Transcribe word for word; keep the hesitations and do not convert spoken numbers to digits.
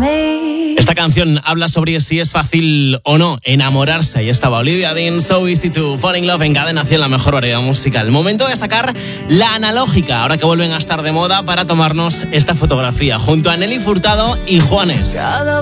Esta canción habla sobre si es fácil o no enamorarse. Ahí estaba Olivia Dean, So Easy to Fall in Love, en Cadena cien, la mejor variedad musical. Momento de sacar la analógica, ahora que vuelven a estar de moda, para tomarnos esta fotografía junto a Nelly Furtado y Juanes.